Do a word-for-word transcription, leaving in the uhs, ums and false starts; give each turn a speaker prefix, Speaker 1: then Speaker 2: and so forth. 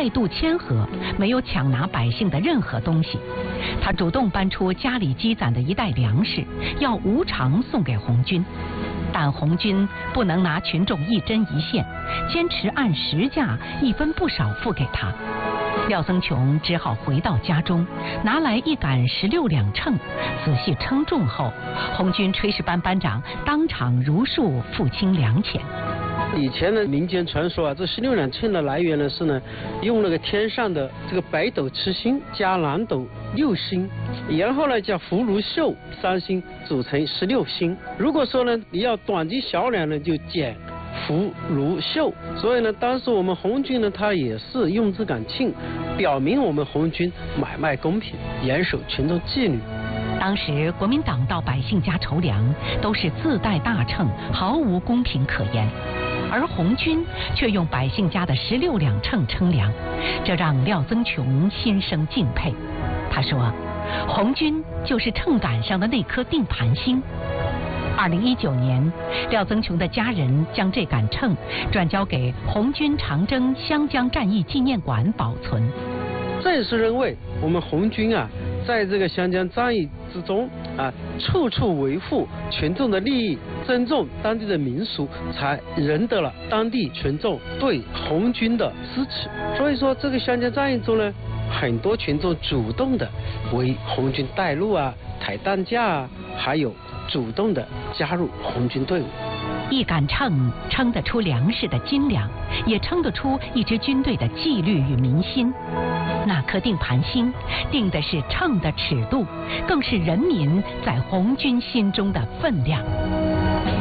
Speaker 1: 态度谦和，没有抢拿百姓的任何东西。他主动搬出家里积攒的一袋粮食，要无偿送给红军。但红军不能拿群众一针一线，坚持按实价一分不少付给他。廖增琼只好回到家中，拿来一杆十六两秤，仔细称重后，红军炊事班班长当场如数付清粮钱。
Speaker 2: 以前的民间传说啊，这十六两秤的来源呢是呢，用那个天上的这个北斗七星加南斗六星，然后呢叫福禄寿三星组成十六星。如果说呢你要短斤小两呢，就减福禄寿。所以呢，当时我们红军呢，他也是用这杆秤，表明我们红军买卖公平，严守群众纪律。
Speaker 1: 当时国民党到百姓家筹粮，都是自带大秤，毫无公平可言。而红军却用百姓家的十六两秤称粮，这让廖增琼心生敬佩。他说，红军就是秤杆上的那颗定盘星。二零一九年，廖增琼的家人将这杆秤转交给红军长征湘江战役纪念馆保存。
Speaker 2: 这也是认为我们红军啊，在这个湘江战役之中啊，处处维护群众的利益，尊重当地的民俗，才赢得了当地群众对红军的支持。所以说，这个湘江战役中呢，很多群众主动的为红军带路啊、抬担架啊，还有主动的加入红军队伍。
Speaker 1: 一杆秤称得出粮食的斤两，也称得出一支军队的纪律与民心。那颗定盘星定的是秤的尺度，更是人民在红军心中的分量。